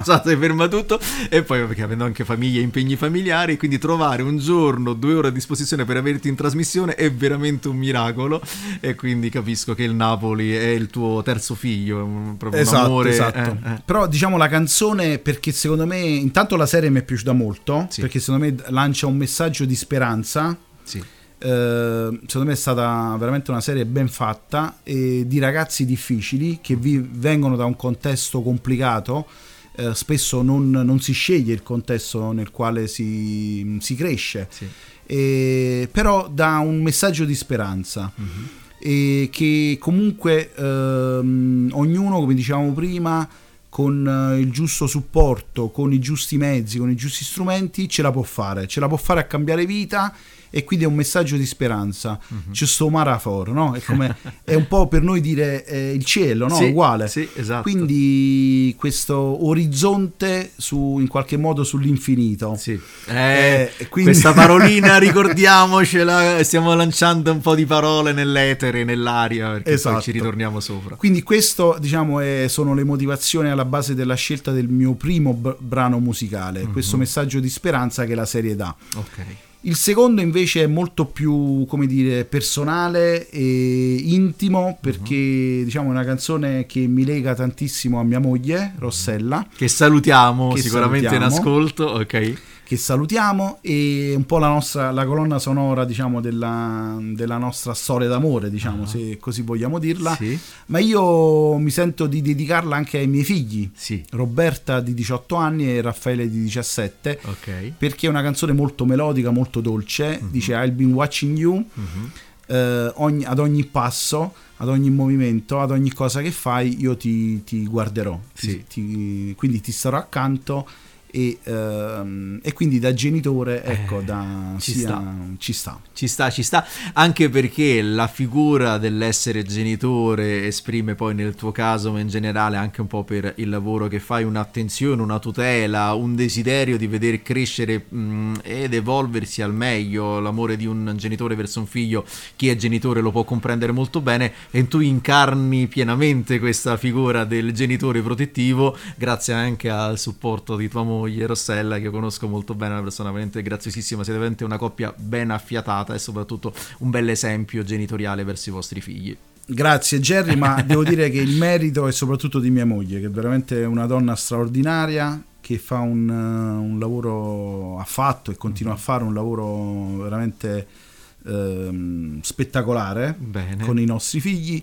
si ferma tutto, e poi perché avendo anche famiglia e impegni familiari, quindi trovare un giorno 2 ore a disposizione per averti in trasmissione è veramente un miracolo, e quindi capisco che il Napoli è il tuo terzo figlio, proprio un amore. Esatto. Però diciamo la canzone, perché secondo me intanto la serie mi è piaciuta molto, Sì. perché secondo me lancia un messaggio di speranza. Sì. Secondo me è stata veramente una serie ben fatta, e di ragazzi difficili che vengono da un contesto complicato. Spesso non si sceglie il contesto nel quale si cresce, Sì. però dà un messaggio di speranza. E che comunque ognuno, come dicevamo prima, con il giusto supporto, con i giusti mezzi, con i giusti strumenti, ce la può fare a cambiare vita. E quindi è un messaggio di speranza. C'è sto Marafor, no? È un po' per noi dire il cielo, no? Sì, Uguale. sì, esatto. Quindi questo orizzonte in qualche modo sull'infinito. Sì. Quindi... Questa parolina, ricordiamocela, stiamo lanciando un po' di parole nell'etere, nell'aria, perché esatto. poi ci ritorniamo sopra. Quindi questo, diciamo, sono le motivazioni alla base della scelta del mio primo brano musicale, questo messaggio di speranza che la serie dà. Ok. Il secondo invece è molto più, come dire, personale e intimo, perché diciamo è una canzone che mi lega tantissimo a mia moglie, Rossella, che salutiamo, sicuramente in ascolto, ok. Che salutiamo, e un po' la colonna sonora, diciamo, della nostra storia d'amore, diciamo, se così vogliamo dirla. Sì. Ma io mi sento di dedicarla anche ai miei figli, Sì. Roberta di 18 anni e Raffaele di 17, Ok. perché è una canzone molto melodica, molto dolce. Dice I've been watching you, ad ogni passo, ad ogni movimento, ad ogni cosa che fai io ti guarderò, Sì. quindi ti starò accanto. E quindi da genitore, ecco, ci sta, anche perché la figura dell'essere genitore esprime poi nel tuo caso, ma in generale anche un po' per il lavoro che fai, un'attenzione, una tutela, un desiderio di veder crescere ed evolversi al meglio l'amore di un genitore verso un figlio. Chi è genitore lo può comprendere molto bene, e tu incarni pienamente questa figura del genitore protettivo, grazie anche al supporto di tua moglie Rossella, che io conosco molto bene, una persona veramente graziosissima. Siete veramente una coppia ben affiatata e soprattutto un bel esempio genitoriale verso i vostri figli. Grazie Jerry, ma devo dire che il merito è soprattutto di mia moglie, che è veramente una donna straordinaria, che fa un lavoro, ha fatto e continua a fare un lavoro veramente spettacolare. Bene. Con i nostri figli,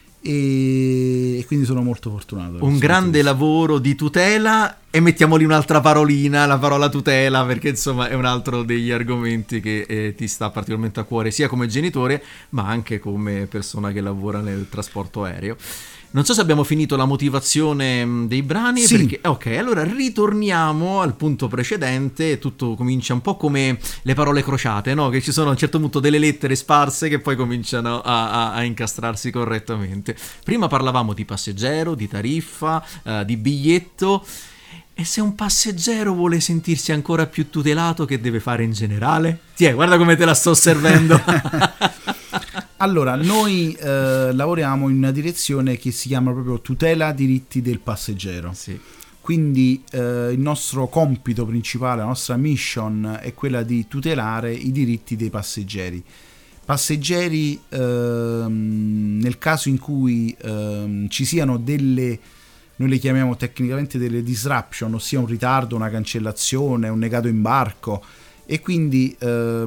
e quindi sono molto fortunato. Un grande lavoro di tutela, e mettiamoli un'altra parolina, la parola tutela, perché insomma è un altro degli argomenti che ti sta particolarmente a cuore, sia come genitore ma anche come persona che lavora nel trasporto aereo. Non so se abbiamo finito la motivazione dei brani. Sì. Perché, ok, allora ritorniamo al punto precedente. Tutto comincia un po' come le parole crociate, no? Che ci sono a un certo punto delle lettere sparse che poi cominciano a incastrarsi correttamente. Prima parlavamo di passeggero, di tariffa, di biglietto. E se un passeggero vuole sentirsi ancora più tutelato, che deve fare in generale? Guarda come te la sto servendo. Allora, noi lavoriamo in una direzione che si chiama proprio tutela diritti del passeggero. Sì. Quindi il nostro compito principale, la nostra mission è quella di tutelare i diritti dei passeggeri. Passeggeri nel caso in cui ci siano delle, noi le chiamiamo tecnicamente delle disruption, ossia un ritardo, una cancellazione, un negato imbarco, e quindi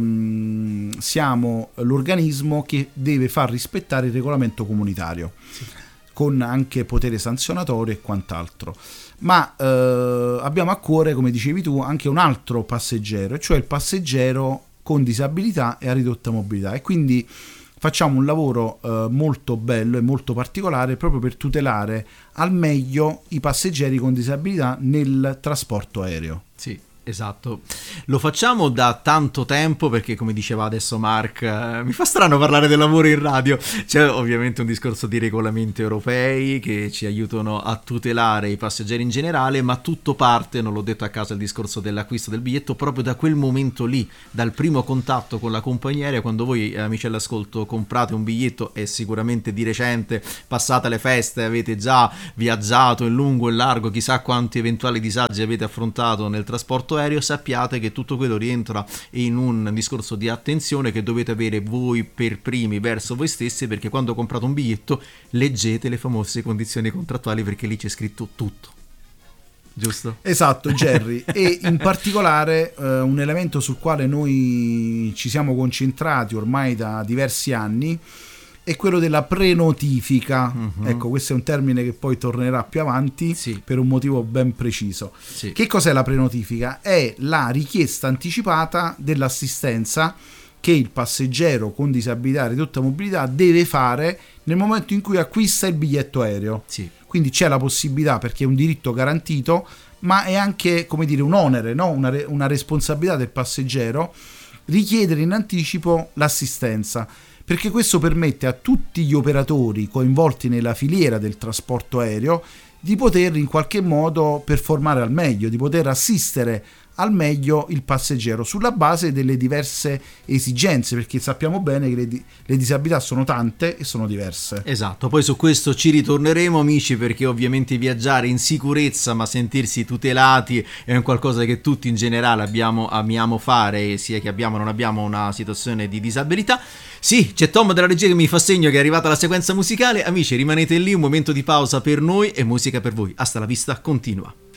siamo l'organismo che deve far rispettare il regolamento comunitario, sì, con anche potere sanzionatorio e quant'altro. Ma abbiamo a cuore, come dicevi tu, anche un altro passeggero, cioè il passeggero con disabilità e a ridotta mobilità, e quindi facciamo un lavoro molto bello e molto particolare proprio per tutelare al meglio i passeggeri con disabilità nel trasporto aereo. Sì. Esatto, lo facciamo da tanto tempo perché, come diceva adesso Mark, mi fa strano parlare del lavoro in radio. C'è ovviamente un discorso di regolamenti europei che ci aiutano a tutelare i passeggeri in generale, ma tutto parte, non l'ho detto a caso, il discorso dell'acquisto del biglietto proprio da quel momento lì, dal primo contatto con la compagnia aerea. Quando voi, amici all'ascolto, comprate un biglietto e sicuramente di recente, passate le feste, avete già viaggiato in lungo e in largo, chissà quanti eventuali disagi avete affrontato nel trasporto aereo, sappiate che tutto quello rientra in un discorso di attenzione che dovete avere voi per primi verso voi stessi, perché quando comprate un biglietto leggete le famose condizioni contrattuali, perché lì c'è scritto tutto. Giusto? Esatto, Jerry. E in particolare un elemento sul quale noi ci siamo concentrati ormai da diversi anni è quello della prenotifica. Ecco, questo è un termine che poi tornerà più avanti, sì, per un motivo ben preciso. Sì. Che cos'è la prenotifica? È la richiesta anticipata dell'assistenza che il passeggero con disabilità e ridotta mobilità deve fare nel momento in cui acquista il biglietto aereo. Sì. Quindi c'è la possibilità, perché è un diritto garantito, ma è anche, come dire, un onere, no? Una responsabilità del passeggero richiedere in anticipo l'assistenza, perché questo permette a tutti gli operatori coinvolti nella filiera del trasporto aereo di poter in qualche modo performare al meglio, di poter assistere al meglio il passeggero sulla base delle diverse esigenze, perché sappiamo bene che le disabilità sono tante e sono diverse. Esatto, poi su questo ci ritorneremo, amici, perché ovviamente viaggiare in sicurezza ma sentirsi tutelati è un qualcosa che tutti in generale amiamo fare, sia che abbiamo o non abbiamo una situazione di disabilità. Sì, c'è Tom della regia che mi fa segno che è arrivata la sequenza musicale. Amici, rimanete lì, un momento di pausa per noi e musica per voi. Hasta la vista, continua.